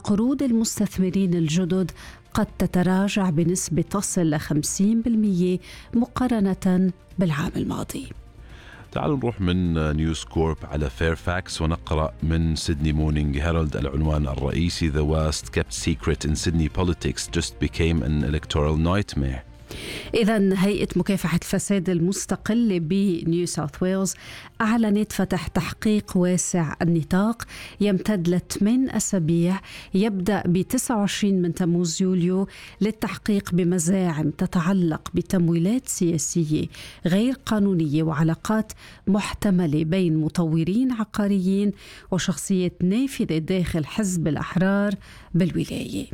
قروض المستثمرين الجدد قد تتراجع بنسبة تصل ل 50% مقارنة بالعام الماضي. تعالوا نروح من نيوز كورب على فيرفاكس ونقرأ من سيدني مورنينج هيرالد العنوان الرئيسي: The West kept secret in Sydney politics just became an electoral nightmare. إذن هيئة مكافحة الفساد المستقلة بنيو ساوث ويلز أعلنت فتح تحقيق واسع النطاق يمتد ل8 أسابيع يبدأ ب29 من تموز يوليو للتحقيق بمزاعم تتعلق بتمويلات سياسية غير قانونية وعلاقات محتملة بين مطورين عقاريين وشخصيات نافذة داخل حزب الأحرار بالولاية.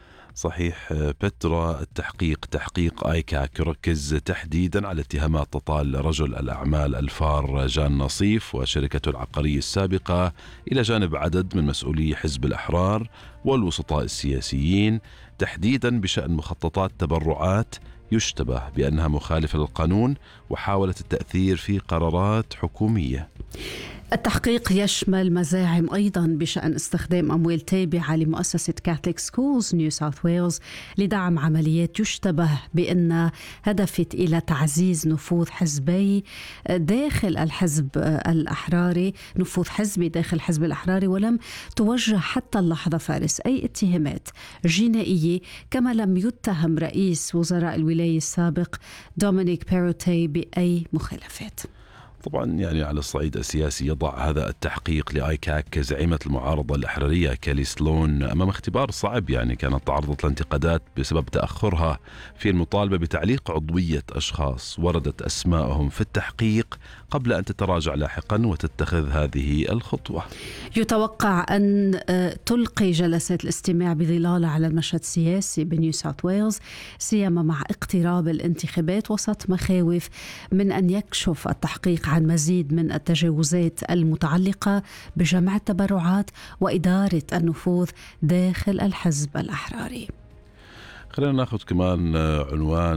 صحيح بترا، التحقيق تحقيق آيكاك يركز تحديدا على اتهامات تطال رجل الأعمال الفار جان نصيف وشركته العقارية السابقة إلى جانب عدد من مسؤولي حزب الأحرار والوسطاء السياسيين، تحديدا بشأن مخططات تبرعات يشتبه بأنها مخالفة للقانون وحاولت التأثير في قرارات حكومية. التحقيق يشمل مزاعم أيضا بشأن استخدام أموال تابعة لمؤسسة كاثوليك سكولز نيو ساوث ويلز لدعم عمليات يشتبه بأن هدفت إلى تعزيز نفوذ حزبي داخل الحزب الأحراري، نفوذ حزبي داخل الحزب الأحراري، ولم توجه حتى اللحظة فارس أي اتهامات جنائية، كما لم يتهم رئيس وزراء الولاية السابق دومينيك بيروتي بأي مخالفات. طبعا يعني على الصعيد السياسي يضع هذا التحقيق لآيكاك زعيمة المعارضة الأحرارية كالي سلون أمام اختبار صعب. يعني كانت تعرضت لانتقادات بسبب تأخرها في المطالبة بتعليق عضوية أشخاص وردت أسماءهم في التحقيق قبل أن تتراجع لاحقا وتتخذ هذه الخطوة. يتوقع أن تلقي جلسات الاستماع بظلال على المشهد السياسي بنيو ساوث ويلز، سيما مع اقتراب الانتخابات، وسط مخاوف من أن يكشف التحقيق عن مزيد من التجاوزات المتعلقة بجمع التبرعات وإدارة النفوذ داخل الحزب الأحراري. خلينا ناخذ كمان عنوان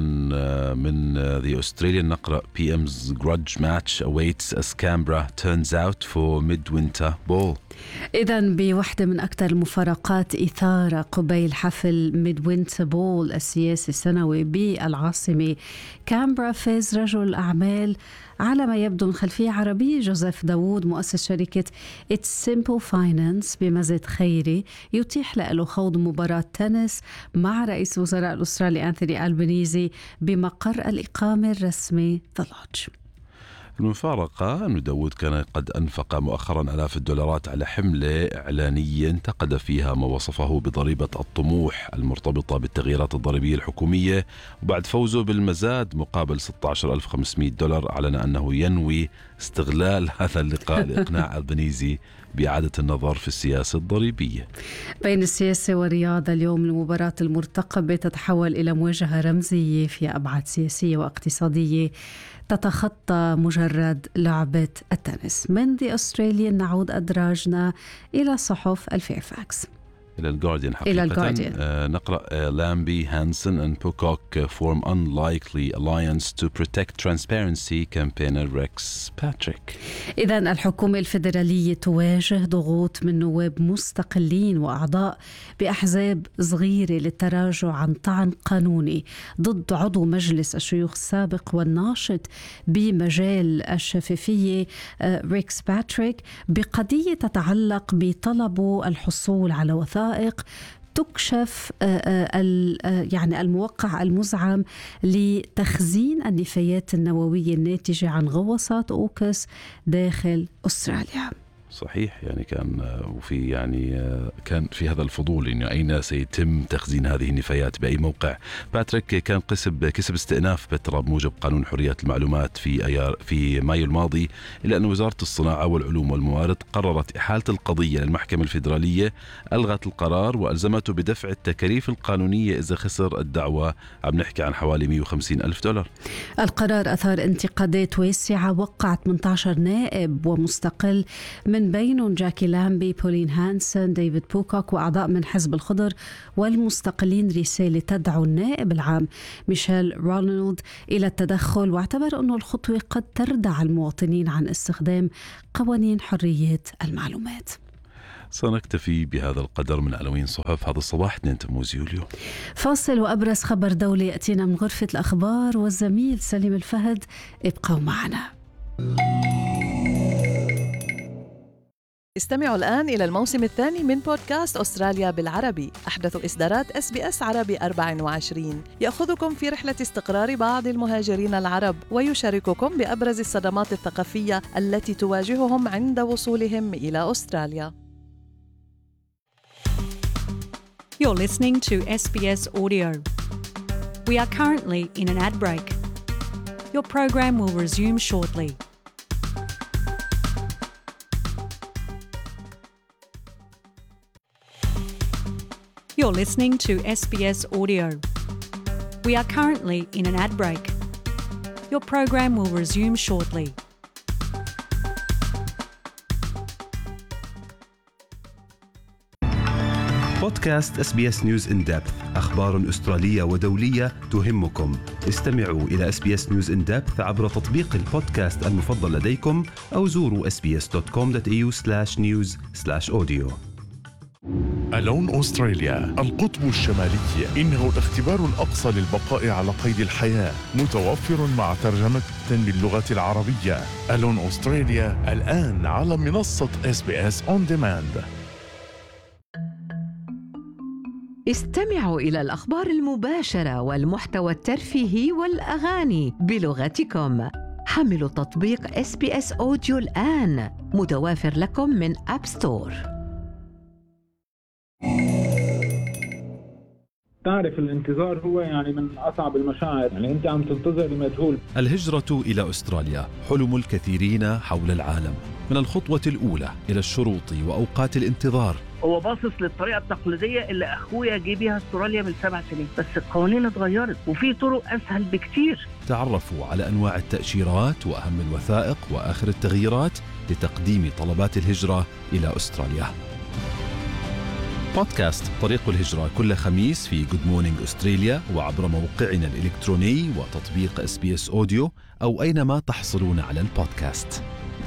من The Australian، نقرأ PM's grudge match awaits as Canberra turns out for midwinter ball. إذن بوحدة من أكثر المفارقات إثارة قبيل حفل ميدوينتر بول السياسي السنوي بالعاصمة كامبرا، فاز رجل أعمال على ما يبدو من خلفية عربية جوزيف داوود مؤسس شركة It's Simple Finance بمزاد خيري يتيح له خوض مباراة تنس مع رئيس وزراء الأسترالي أنثوني ألبانيزي بمقر الإقامة الرسمي The Lodge. المفارقة أن داود كان قد أنفق مؤخرا آلاف الدولارات على حملة إعلانية انتقد فيها ما وصفه بضريبة الطموح المرتبطة بالتغييرات الضريبية الحكومية، وبعد فوزه بالمزاد مقابل $16,500 أعلن أنه ينوي استغلال هذا اللقاء لإقناع ألبانيزي بإعادة النظر في السياسة الضريبية. بين السياسة والرياضة، اليوم المباراة المرتقبة تتحول إلى مواجهة رمزية في أبعاد سياسية واقتصادية تتخطى مجرد لعبة التنس. من The Australian نعود أدراجنا إلى صحف الفيرفاكس، إلى الجارديان حقيقة. نقرأ لامبي هانسون and Pocock form unlikely alliance to protect transparency campaigner Rex Patrick. إذن الحكومة الفيدرالية تواجه ضغوط من نواب مستقلين وأعضاء بأحزاب صغيرة للتراجع عن طعن قانوني ضد عضو مجلس الشيوخ السابق والناشط بمجال الشفافية ريكس باتريك بقضية تتعلق بطلبه الحصول على وثائق تكشف يعني الموقع المزعم لتخزين النفايات النووية الناتجة عن غواصات أوكس داخل أستراليا. صحيح، يعني كان في هذا الفضول إنه أين سيتم تخزين هذه النفايات بأي موقع. باتريك كان كسب استئناف بترا بموجب قانون حرية المعلومات في مايو الماضي، إلا أن وزارة الصناعة والعلوم والموارد قررت إحالة القضية للمحكمة الفيدرالية، ألغت القرار وألزمته بدفع التكاليف القانونية إذا خسر الدعوة. عم نحكي عن حوالي $150,000. القرار أثار انتقادات واسعة، وقعت 18 نائب ومستقل من بينهم جاكي لامبي، بولين هانسون، ديفيد بوكوك وأعضاء من حزب الخضر والمستقلين رسالة تدعو النائب العام ميشيل رونالد إلى التدخل، واعتبر أن الخطوة قد تردع المواطنين عن استخدام قوانين حرية المعلومات. سنكتفي بهذا القدر من عناوين صحف هذا الصباح 2 تموز يوليو. فاصل وأبرز خبر دولي يأتينا من غرفة الأخبار والزميل سليم الفهد. ابقوا معنا. استمعوا الآن إلى الموسم الثاني من بودكاست أستراليا بالعربي، أحدث إصدارات SBS عربي 24، يأخذكم في رحلة استقرار بعض المهاجرين العرب ويشارككم بأبرز الصدمات الثقافية التي تواجههم عند وصولهم إلى أستراليا. You're listening to SBS Audio. We are currently in an ad break. Your program will resume shortly. You're listening to SBS Audio. We are currently in an ad break. Your program will resume shortly. بودكاست SBS News in Depth. أخبار أسترالية ودولية تهمكم. استمعوا إلى SBS News in Depth عبر تطبيق البودكاست المفضل لديكم أو زوروا sbs.com.au/news/audio. ألون أستراليا، القطب الشمالي، إنه الاختبار الأقصى للبقاء على قيد الحياة، متوفر مع ترجمة باللغة العربية. ألون أستراليا الآن على منصة SBS On Demand. استمعوا إلى الأخبار المباشرة والمحتوى الترفيهي والأغاني بلغتكم. حملوا تطبيق SBS Audio الآن، متوافر لكم من أب ستور. تعرف الانتظار هو يعني من أصعب المشاعر، يعني أنت عم تنتظر المجهول. الهجرة إلى أستراليا حلم الكثيرين حول العالم، من الخطوة الأولى إلى الشروط وأوقات الانتظار. هو باصص للطريقة التقليدية اللي أخويا جه بيها أستراليا من 7 سنين، بس القوانين اتغيرت وفي طرق أسهل بكتير. تعرفوا على أنواع التأشيرات وأهم الوثائق وآخر التغييرات لتقديم طلبات الهجرة إلى أستراليا. بودكاست طريق الهجرة كل خميس في Good Morning أستراليا وعبر موقعنا الإلكتروني وتطبيق SBS Audio أو أينما تحصلون على البودكاست.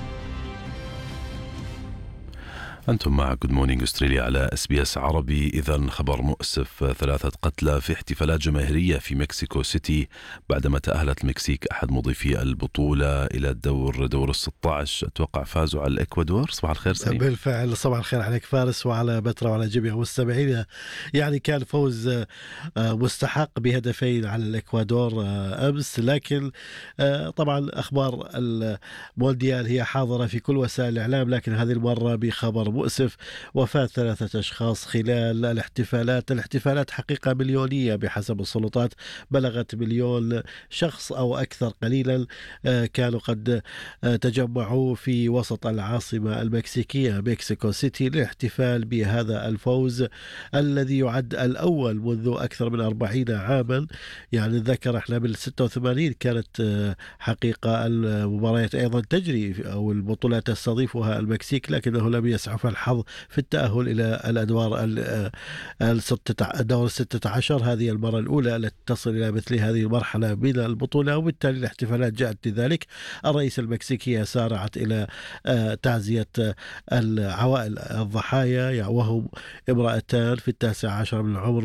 أنتم مع Good Morning أستراليا على SBS عربي. إذن خبر مؤسف، 3 قتلى في احتفالات جماهيرية في مكسيكو سيتي بعدما تأهلت المكسيك أحد مضيفي البطولة إلى دور 16. أتوقع فازوا على الإكوادور. صباح الخير سليم. بالفعل صباح الخير عليك فارس وعلى بترا وعلى جميع مستمعينا. يعني كان فوز مستحق بهدفين على الإكوادور أمس، لكن طبعا أخبار المونديال هي حاضرة في كل وسائل الإعلام، لكن هذه المرة بخبر مؤسف، وفاة 3 أشخاص خلال الاحتفالات حقيقة مليونية بحسب السلطات، بلغت 1,000,000 شخص أو أكثر قليلا كانوا قد تجمعوا في وسط العاصمة المكسيكية مكسيكو سيتي للاحتفال بهذا الفوز الذي يعد الأول منذ أكثر من 40 عاما. يعني نذكر احنا بال 86 كانت حقيقة المباريات أيضا تجري أو البطولات تستضيفها المكسيك، لكنه لم يسعف الحظ في التأهل إلى الأدوار الدور 16. هذه المرة الأولى التي تصل إلى مثل هذه المرحلة من البطولة، وبالتالي الاحتفالات جاءت لذلك. الرئيس المكسيكية سارعت إلى تعزية العوائل الضحايا، وهم امرأتان في 19 من العمر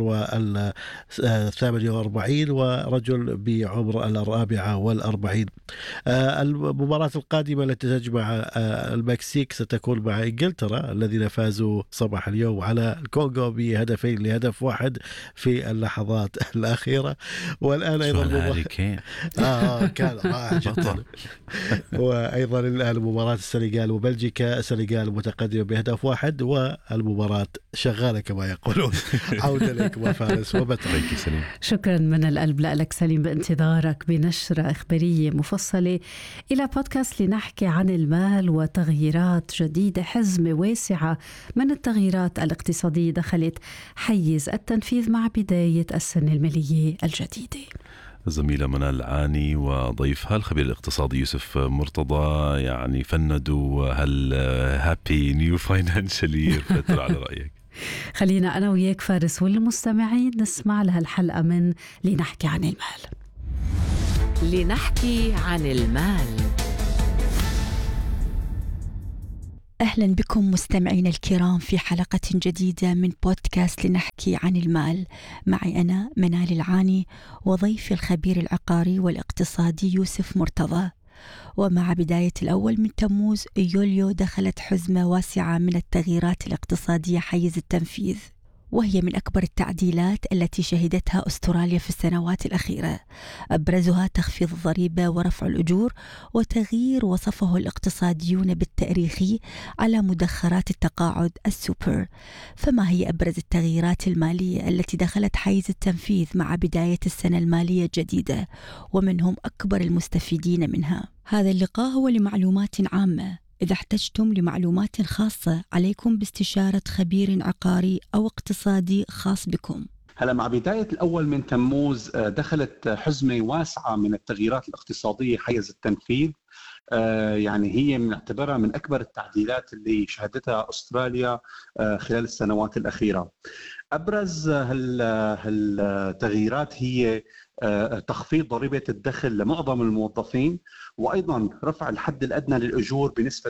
وال48 ورجل بعمر 44. المباراة القادمة التي تجمع المكسيك ستكون مع إنجلترا الذين فازوا صباح اليوم على الكونغو بهدفين لهدف واحد في اللحظات الأخيرة. والآن أيضا كان رائع جدا. وأيضا الآن مباراة السنغال وبلجيكا، السنغال متقدمة بهدف واحد والمباراة شغالة كما يقولون. عودة لك فارس وبتريك سليم. شكرا من القلب لك سليم بانتظارك بنشرة إخبارية مفصلة إلى بودكاست لنحكي عن المال وتغييرات جديدة. حزمة واسعة من التغييرات الاقتصادية دخلت حيز التنفيذ مع بداية السنة المالية الجديدة. الزميلة منال العاني وضيفها الخبير الاقتصادي يوسف مرتضى يعني فندوا هابي نيو فاينانشال يير فترة على رأيك. خلينا أنا وياك فارس والمستمعين نسمع لها الحلقة من لنحكي عن المال. لنحكي عن المال. أهلا بكم مستمعين الكرام في حلقة جديدة من بودكاست لنحكي عن المال. معي أنا منال العاني وضيفي الخبير العقاري والاقتصادي يوسف مرتضى. ومع بداية الأول من تموز يوليو دخلت حزمة واسعة من التغييرات الاقتصادية حيز التنفيذ، وهي من أكبر التعديلات التي شهدتها أستراليا في السنوات الأخيرة، أبرزها تخفيض الضريبة ورفع الأجور، وتغيير وصفه الاقتصاديون بالتاريخي على مدخرات التقاعد السوبر. فما هي أبرز التغييرات المالية التي دخلت حيز التنفيذ مع بداية السنة المالية الجديدة، ومن هم أكبر المستفيدين منها؟ هذا اللقاء هو لمعلومات عامة. إذا احتجتم لمعلومات خاصة عليكم باستشارة خبير عقاري أو اقتصادي خاص بكم. هلا مع بداية الأول من تموز دخلت حزمة واسعة من التغييرات الاقتصادية حيز التنفيذ. يعني هي نعتبرها من أكبر التعديلات اللي شهدتها أستراليا خلال السنوات الأخيرة. أبرز هالتغييرات هي تخفيض ضريبة الدخل لمعظم الموظفين، وأيضا رفع الحد الأدنى للأجور بنسبة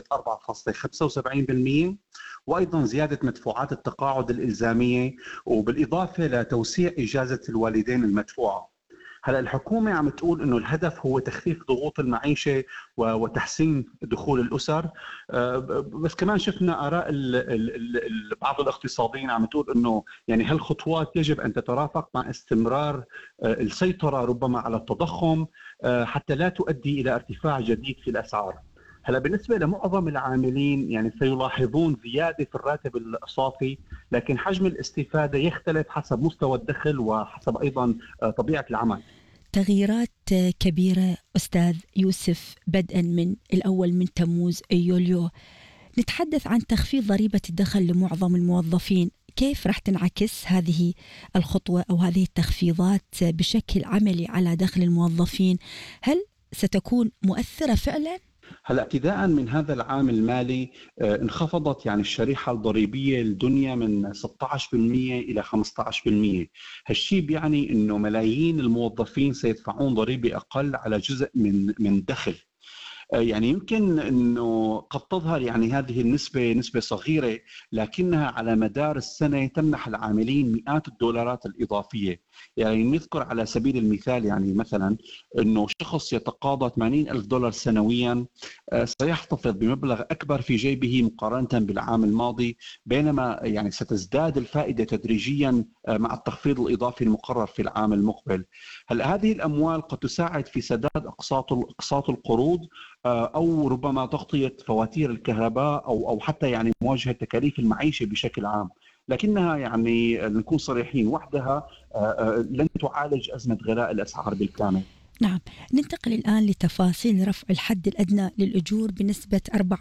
4.75%، وأيضا زيادة مدفوعات التقاعد الإلزامية، وبالإضافة لتوسيع إجازة الوالدين المدفوعة. هلا الحكومة عم تقول إنه الهدف هو تخفيف ضغوط المعيشة وتحسين دخول الأسر، بس كمان شفنا آراء بعض الاقتصاديين عم تقول إنه يعني هالخطوات يجب أن تترافق مع استمرار السيطرة ربما على التضخم حتى لا تؤدي إلى ارتفاع جديد في الأسعار. هلا بالنسبة لمعظم العاملين يعني سيلاحظون زيادة في الراتب الصافي، لكن حجم الاستفادة يختلف حسب مستوى الدخل وحسب أيضا طبيعة العمل. تغييرات كبيرة أستاذ يوسف، بدءا من الأول من تموز يوليو. نتحدث عن تخفيض ضريبة الدخل لمعظم الموظفين. كيف راح تنعكس هذه الخطوة أو هذه التخفيضات بشكل عملي على دخل الموظفين؟ هل ستكون مؤثرة فعلا؟ هلا ابتداء من هذا العام المالي انخفضت يعني الشريحة الضريبية للدنيا من 16% إلى 15%. هالشيء بيعني إنه ملايين الموظفين سيدفعون ضريبة أقل على جزء من دخل. يعني يمكن أنه قد تظهر يعني هذه النسبة نسبة صغيرة، لكنها على مدار السنة تمنح العاملين مئات الدولارات الإضافية. يعني نذكر على سبيل المثال يعني مثلا أنه شخص يتقاضى $80,000 سنويا سيحتفظ بمبلغ أكبر في جيبه مقارنة بالعام الماضي، بينما يعني ستزداد الفائدة تدريجيا مع التخفيض الإضافي المقرر في العام المقبل. هلا هذه الأموال قد تساعد في سداد أقساط القروض، أو ربما تغطية فواتير الكهرباء أو حتى يعني مواجهة تكاليف المعيشة بشكل عام، لكنها يعني نكون صريحين وحدها لن تعالج أزمة غلاء الأسعار بالكامل. نعم، ننتقل الآن لتفاصيل رفع الحد الأدنى للأجور بنسبة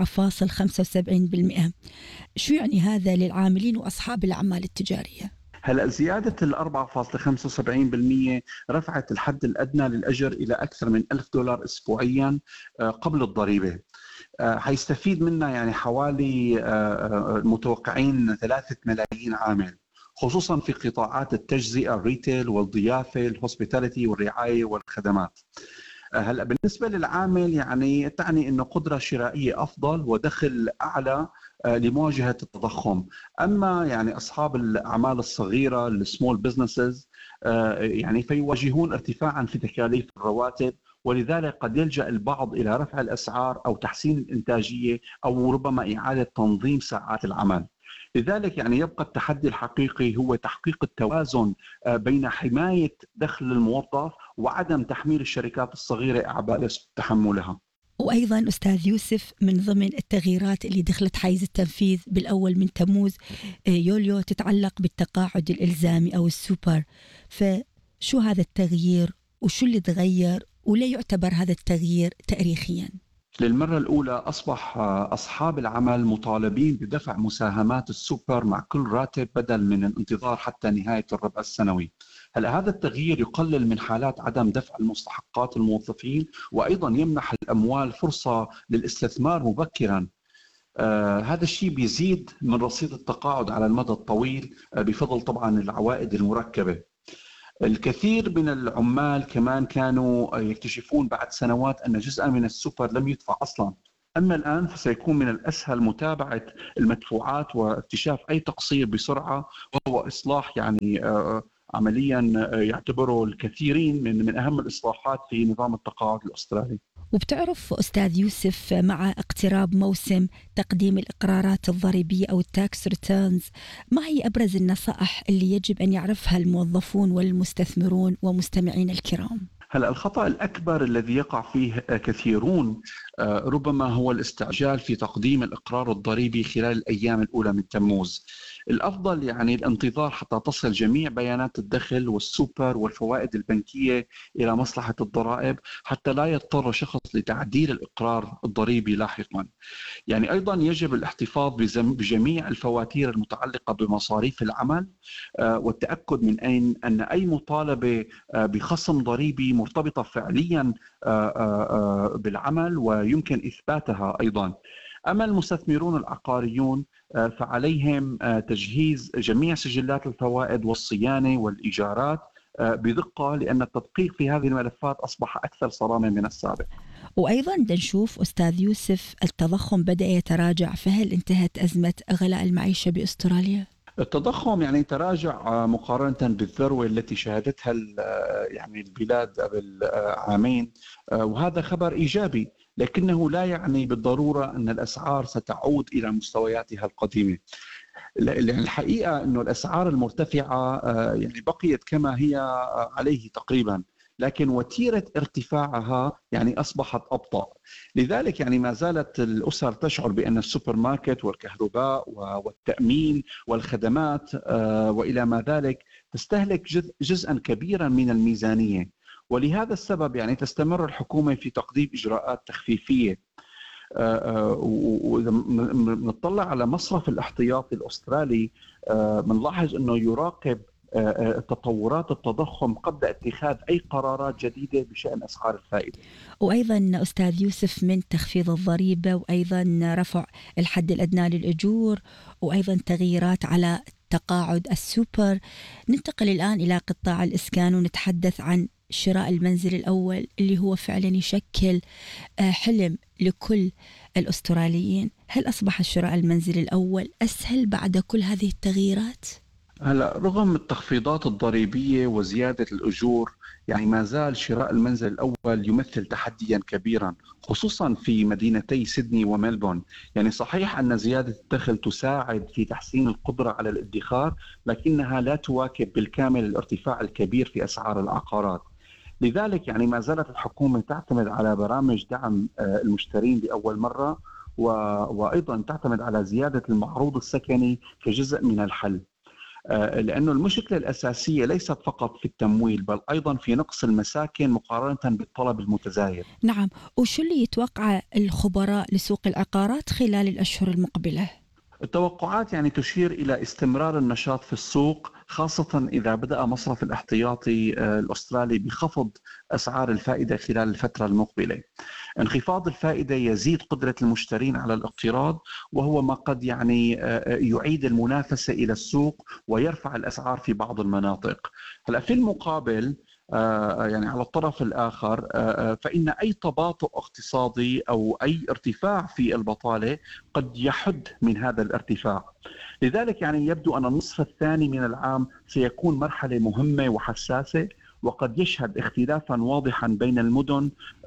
4.75%. شو يعني هذا للعاملين وأصحاب الأعمال التجارية؟ هلا زيادة ال 4.75% رفعت الحد الأدنى للأجر إلى أكثر من $1,000 أسبوعيا قبل الضريبة. حيستفيد منها يعني حوالي متوقعين 3 ملايين عامل، خصوصا في قطاعات التجزئة، الريتيل والضيافة، الهوسبيتاليتي والرعاية والخدمات. هلا بالنسبة للعامل يعني تعني انه قدرة شرائية افضل ودخل اعلى لمواجهة التضخم. اما يعني اصحاب الاعمال الصغيرة السمول بزنسز يعني فيواجهون ارتفاعا في تكاليف الرواتب، ولذلك قد يلجأ البعض الى رفع الاسعار او تحسين الانتاجية او ربما اعادة تنظيم ساعات العمل. لذلك يعني يبقى التحدي الحقيقي هو تحقيق التوازن بين حماية دخل الموظف وعدم تحميل الشركات الصغيرة أعباء تحملها. وأيضا أستاذ يوسف، من ضمن التغييرات اللي دخلت حيز التنفيذ بالأول من تموز يوليو تتعلق بالتقاعد الإلزامي أو السوبر. فشو هذا التغيير وشو اللي تغير وليه يعتبر هذا التغيير تاريخيا؟ للمرة الأولى أصبح أصحاب العمل مطالبين بدفع مساهمات السوبر مع كل راتب بدل من الانتظار حتى نهاية الربع السنوي. هلا هذا التغيير يقلل من حالات عدم دفع المستحقات الموظفين، وأيضا يمنح الأموال فرصة للاستثمار مبكرا. هذا الشيء بيزيد من رصيد التقاعد على المدى الطويل بفضل طبعا العوائد المركبة. الكثير من العمال كمان كانوا يكتشفون بعد سنوات أن جزءا من السوبر لم يدفع أصلا، أما الآن فسيكون من الأسهل متابعة المدفوعات واكتشاف أي تقصير بسرعة، وهو إصلاح يعني عمليا يعتبره الكثيرين من أهم الإصلاحات في نظام التقاعد الأسترالي. وبتعرف أستاذ يوسف، مع اقتراب موسم تقديم الإقرارات الضريبية أو التاكس ريتيرنز، ما هي أبرز النصائح اللي يجب أن يعرفها الموظفون والمستثمرون ومستمعين الكرام؟ هلا الخطأ الأكبر الذي يقع فيه كثيرون ربما هو الاستعجال في تقديم الإقرار الضريبي خلال الأيام الأولى من تموز. الأفضل يعني الانتظار حتى تصل جميع بيانات الدخل والسوبر والفوائد البنكية إلى مصلحة الضرائب، حتى لا يضطر شخص لتعديل الإقرار الضريبي لاحقا. يعني أيضا يجب الاحتفاظ بجميع الفواتير المتعلقة بمصاريف العمل، والتأكد من أن أي مطالبة بخصم ضريبي مرتبطة فعليا بالعمل ويمكن إثباتها أيضا. أما المستثمرون العقاريون فعليهم تجهيز جميع سجلات الفوائد والصيانة والإيجارات بدقة، لأن التدقيق في هذه الملفات أصبح أكثر صرامة من السابق. وأيضا نشوف أستاذ يوسف التضخم بدأ يتراجع، فهل انتهت أزمة غلاء المعيشة بأستراليا؟ التضخم يعني تراجع مقارنة بالذروة التي شهدتها يعني البلاد قبل عامين، وهذا خبر إيجابي، لكنه لا يعني بالضرورة أن الأسعار ستعود إلى مستوياتها القديمة. يعني الحقيقة أنه الأسعار المرتفعة يعني بقيت كما هي عليه تقريبا، لكن وتيرة ارتفاعها يعني أصبحت أبطأ. لذلك يعني ما زالت الأسر تشعر بأن السوبر ماركت والكهرباء والتأمين والخدمات وإلى ما ذلك تستهلك جزءا كبيرا من الميزانية، ولهذا السبب يعني تستمر الحكومة في تقديم إجراءات تخفيفية. وإذا نطلع على مصرف الاحتياطي الأسترالي بنلاحظ أنه يراقب تطورات التضخم قبل اتخاذ أي قرارات جديدة بشأن أسعار الفائدة. وأيضا أستاذ يوسف، من تخفيض الضريبة وأيضا رفع الحد الأدنى للأجور وأيضا تغييرات على تقاعد السوبر، ننتقل الآن إلى قطاع الإسكان ونتحدث عن شراء المنزل الأول اللي هو فعلا يشكل حلم لكل الأستراليين. هل أصبح شراء المنزل الأول أسهل بعد كل هذه التغييرات؟ هلا رغم التخفيضات الضريبية وزيادة الأجور يعني ما زال شراء المنزل الأول يمثل تحديا كبيرا، خصوصا في مدينتي سيدني وملبورن. يعني صحيح أن زيادة الدخل تساعد في تحسين القدرة على الادخار، لكنها لا تواكب بالكامل الارتفاع الكبير في أسعار العقارات. لذلك يعني ما زالت الحكومة تعتمد على برامج دعم المشترين لأول مرة، وأيضا تعتمد على زيادة المعروض السكني كجزء من الحل، لأنه المشكلة الأساسية ليست فقط في التمويل بل أيضا في نقص المساكن مقارنة بالطلب المتزايد. نعم، وشو اللي يتوقع الخبراء لسوق العقارات خلال الأشهر المقبلة؟ التوقعات يعني تشير إلى استمرار النشاط في السوق، خاصة إذا بدأ مصرف الاحتياطي الأسترالي بخفض أسعار الفائدة خلال الفترة المقبلة. انخفاض الفائدة يزيد قدرة المشترين على الاقتراض، وهو ما قد يعني يعيد المنافسة إلى السوق ويرفع الأسعار في بعض المناطق. هلا في المقابل يعني على الطرف الآخر فإن أي تباطؤ اقتصادي أو أي ارتفاع في البطالة قد يحد من هذا الارتفاع. لذلك يعني يبدو أن النصف الثاني من العام سيكون مرحلة مهمة وحساسة، وقد يشهد اختلافا واضحا بين المدن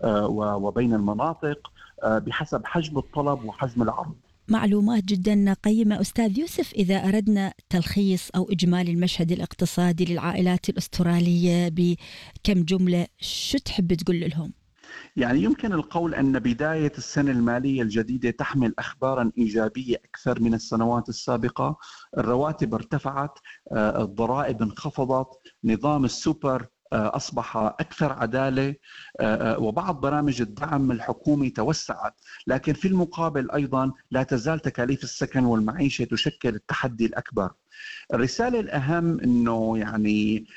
وبين المناطق بحسب حجم الطلب وحجم العرض. معلومات جدا قيمة أستاذ يوسف. إذا أردنا تلخيص أو إجمالي المشهد الاقتصادي للعائلات الأسترالية بكم جملة، شو تحب تقول لهم؟ يعني يمكن القول أن بداية السنة المالية الجديدة تحمل أخبارا إيجابية أكثر من السنوات السابقة. الرواتب ارتفعت، الضرائب انخفضت، نظام السوبر أصبح أكثر عدالة، وبعض برامج الدعم الحكومي توسعت، لكن في المقابل أيضا لا تزال تكاليف السكن والمعيشة تشكل التحدي الأكبر. الرسالة الأهم أنه يعني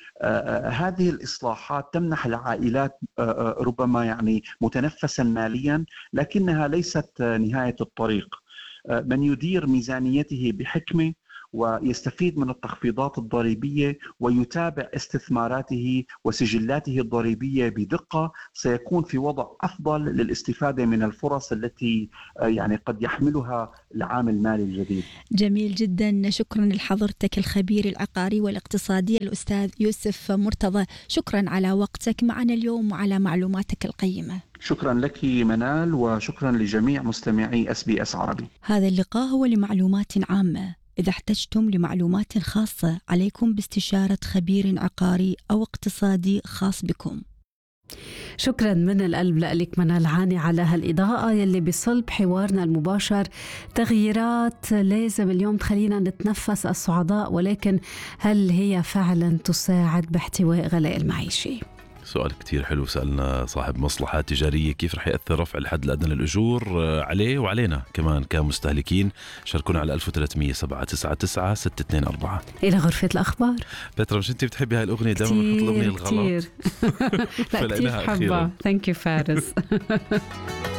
هذه الإصلاحات تمنح العائلات ربما يعني متنفسا ماليا، لكنها ليست نهاية الطريق. من يدير ميزانيته بحكمة ويستفيد من التخفيضات الضريبية ويتابع استثماراته وسجلاته الضريبية بدقة، سيكون في وضع أفضل للاستفادة من الفرص التي يعني قد يحملها العام المالي الجديد. جميل جدا، شكرا لحضرتك الخبير العقاري والاقتصادي الأستاذ يوسف مرتضى، شكرا على وقتك معنا اليوم وعلى معلوماتك القيمة. شكرا لك منال، وشكرا لجميع مستمعي SBS عربي. هذا اللقاء هو لمعلومات عامة، إذا احتجتم لمعلومات خاصة عليكم باستشارة خبير عقاري أو اقتصادي خاص بكم. شكرا من القلب لك منال عاني على هالإضاءة يلي بصلب حوارنا المباشر. تغييرات لازم اليوم تخلينا نتنفس الصعداء، ولكن هل هي فعلا تساعد باحتواء غلاء المعيشة؟ سؤال كتير حلو سألنا صاحب مصلحة تجارية، كيف رح يأثر رفع الحد الأدنى للأجور عليه وعلينا كمان كمستهلكين؟ شاركونا على 1300 799 624. إلى غرفة الأخبار. بترا، مش أنت بتحبي هاي الأغنية دائما بنحط الأغنية الغلط؟ كتير لا كتير حبة. ثانك يو فارس.